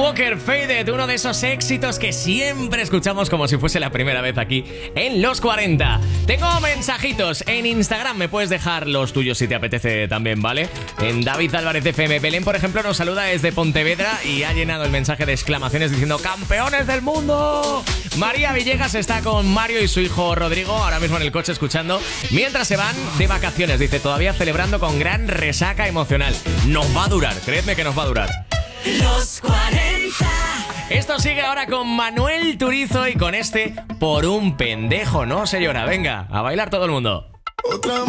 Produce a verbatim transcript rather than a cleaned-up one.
Walker Faded, uno de esos éxitos que siempre escuchamos como si fuese la primera vez aquí en Los cuarenta. Tengo mensajitos en Instagram, me puedes dejar los tuyos si te apetece también, ¿vale? En David Álvarez F M. Belén, por ejemplo, nos saluda desde Pontevedra y ha llenado el mensaje de exclamaciones diciendo ¡campeones del mundo! María Villegas está con Mario y su hijo Rodrigo, ahora mismo en el coche escuchando, mientras se van de vacaciones. Dice, todavía celebrando con gran resaca emocional. Nos va a durar, creedme que nos va a durar. Los cuarenta. Esto sigue ahora con Manuel Turizo y con este Por un pendejo, ¿no, señora? Venga, a bailar todo el mundo. Otra